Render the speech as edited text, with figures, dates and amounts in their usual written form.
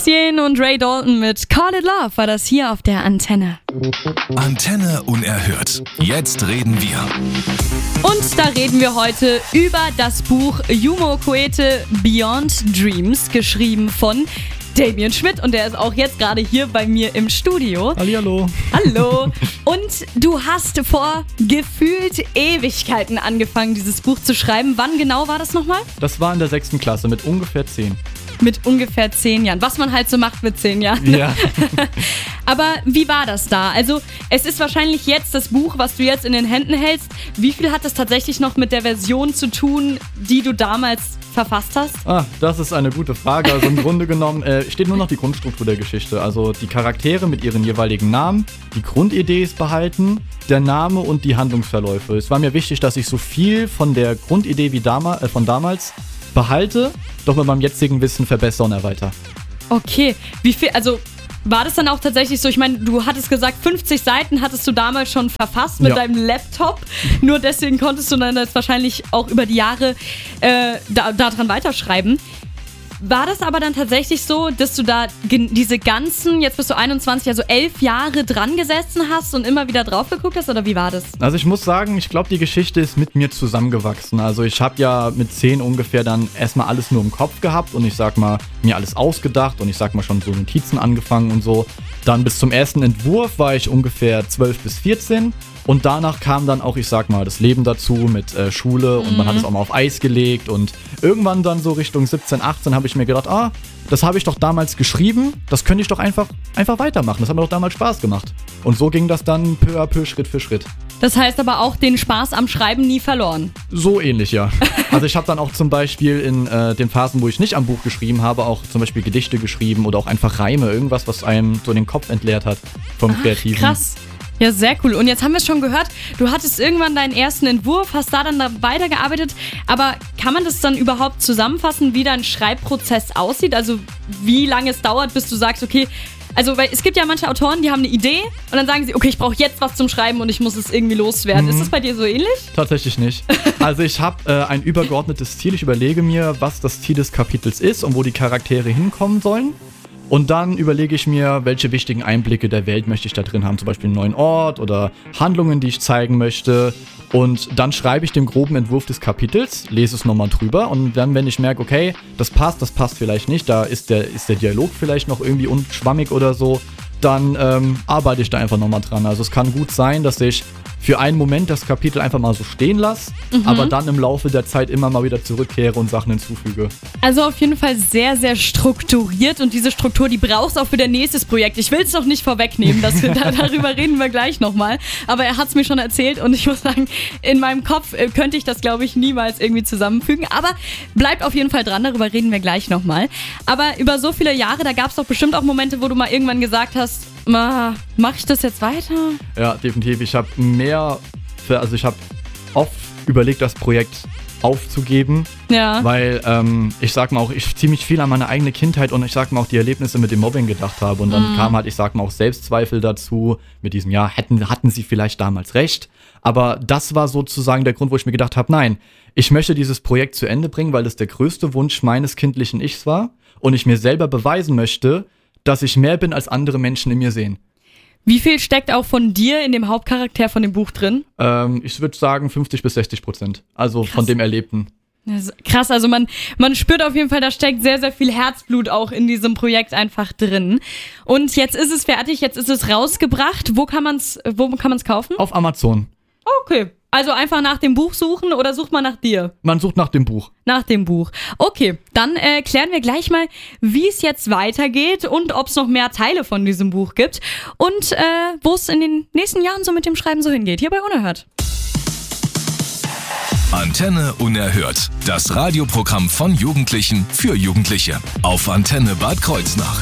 Lucien und Ray Dalton mit Call It Love war das hier auf der Antenne. Antenne unerhört. Jetzt reden wir. Und da reden wir heute über das Buch Yumo Koete Beyond Dreams, geschrieben von Damien Schmidt, und der ist auch jetzt gerade hier bei mir im Studio. Hallihallo. Hallo. Und du hast vor gefühlt Ewigkeiten angefangen, dieses Buch zu schreiben. Wann genau war das nochmal? Das war in der 6. Klasse mit ungefähr 10. Mit ungefähr 10 Jahren. Was man halt so macht mit 10 Jahren. Ja. Aber wie war das da? Also es ist wahrscheinlich jetzt das Buch, was du jetzt in den Händen hältst. Wie viel hat das tatsächlich noch mit der Version zu tun, die du damals verfasst hast? Das ist eine gute Frage. Also im Grunde genommen steht nur noch die Grundstruktur der Geschichte. Also die Charaktere mit ihren jeweiligen Namen, die Grundidee ist behalten, der Name und die Handlungsverläufe. Es war mir wichtig, dass ich so viel von der Grundidee wie von damals behalte, doch mit meinem jetzigen Wissen verbessere und erweitere. Okay, wie viel, also war das dann auch tatsächlich so, ich meine, du hattest gesagt, 50 Seiten hattest du damals schon verfasst mit deinem Laptop, nur deswegen konntest du dann jetzt wahrscheinlich auch über die Jahre daran weiterschreiben. War das aber dann tatsächlich so, dass du da diese ganzen, jetzt bist du 21, also 11 Jahre dran gesessen hast und immer wieder drauf geguckt hast, oder wie war das? Also ich muss sagen, ich glaube, die Geschichte ist mit mir zusammengewachsen. Also ich habe ja mit 10 ungefähr dann erstmal alles nur im Kopf gehabt und ich sag mal, mir alles ausgedacht und ich sag mal schon so Notizen angefangen und so. Dann bis zum ersten Entwurf war ich ungefähr 12 bis 14. Und danach kam dann auch, ich sag mal, das Leben dazu mit Schule und man hat es auch mal auf Eis gelegt und irgendwann dann so Richtung 17, 18 habe ich mir gedacht, das habe ich doch damals geschrieben, das könnte ich doch einfach weitermachen, das hat mir doch damals Spaß gemacht. Und so ging das dann peu à peu, Schritt für Schritt. Das heißt aber auch den Spaß am Schreiben nie verloren? So ähnlich, ja. Also ich habe dann auch zum Beispiel in den Phasen, wo ich nicht am Buch geschrieben habe, auch zum Beispiel Gedichte geschrieben oder auch einfach Reime, irgendwas, was einem so den Kopf entleert hat vom Kreativen. Krass. Ja, sehr cool. Und jetzt haben wir es schon gehört, du hattest irgendwann deinen ersten Entwurf, hast da dann weitergearbeitet. Aber kann man das dann überhaupt zusammenfassen, wie dein Schreibprozess aussieht? Also wie lange es dauert, bis du sagst, okay, also weil es gibt ja manche Autoren, die haben eine Idee und dann sagen sie, okay, ich brauche jetzt was zum Schreiben und ich muss es irgendwie loswerden. Ist das bei dir so ähnlich? Tatsächlich nicht. Also ich habe ein übergeordnetes Ziel. Ich überlege mir, was das Ziel des Kapitels ist und wo die Charaktere hinkommen sollen. Und dann überlege ich mir, welche wichtigen Einblicke der Welt möchte ich da drin haben. Zum Beispiel einen neuen Ort oder Handlungen, die ich zeigen möchte. Und dann schreibe ich den groben Entwurf des Kapitels, lese es nochmal drüber. Und dann, wenn ich merke, okay, das passt vielleicht nicht, da ist der Dialog vielleicht noch irgendwie unschwammig oder so, dann arbeite ich da einfach nochmal dran. Also es kann gut sein, dass ich für einen Moment das Kapitel einfach mal so stehen lasse, aber dann im Laufe der Zeit immer mal wieder zurückkehre und Sachen hinzufüge. Also auf jeden Fall sehr, sehr strukturiert, und diese Struktur, die brauchst du auch für dein nächstes Projekt. Ich will es noch nicht vorwegnehmen, darüber reden wir gleich nochmal, aber er hat es mir schon erzählt und ich muss sagen, in meinem Kopf könnte ich das, glaube ich, niemals irgendwie zusammenfügen, aber bleibt auf jeden Fall dran, darüber reden wir gleich nochmal. Aber über so viele Jahre, da gab es doch bestimmt auch Momente, wo du mal irgendwann gesagt hast, mach ich das jetzt weiter? Ja, definitiv. Ich habe oft überlegt, das Projekt aufzugeben, weil ich sag mal auch, ich ziemlich viel an meine eigene Kindheit und ich sag mal auch die Erlebnisse mit dem Mobbing gedacht habe, und dann kam halt, ich sag mal auch Selbstzweifel dazu mit diesem, hatten sie vielleicht damals recht, aber das war sozusagen der Grund, wo ich mir gedacht habe, nein, ich möchte dieses Projekt zu Ende bringen, weil es der größte Wunsch meines kindlichen Ichs war und ich mir selber beweisen möchte, dass ich mehr bin, als andere Menschen in mir sehen. Wie viel steckt auch von dir in dem Hauptcharakter von dem Buch drin? Ich würde sagen 50-60%. Also krass. Von dem Erlebten. Krass, also man spürt auf jeden Fall, da steckt sehr, sehr viel Herzblut auch in diesem Projekt einfach drin. Und jetzt ist es fertig, jetzt ist es rausgebracht. Wo kann man's kaufen? Auf Amazon. Okay. Also einfach nach dem Buch suchen oder sucht man nach dir? Man sucht nach dem Buch. Nach dem Buch. Okay, dann klären wir gleich mal, wie es jetzt weitergeht und ob es noch mehr Teile von diesem Buch gibt und wo es in den nächsten Jahren so mit dem Schreiben so hingeht. Hier bei Unerhört. Antenne Unerhört. Das Radioprogramm von Jugendlichen für Jugendliche. Auf Antenne Bad Kreuznach.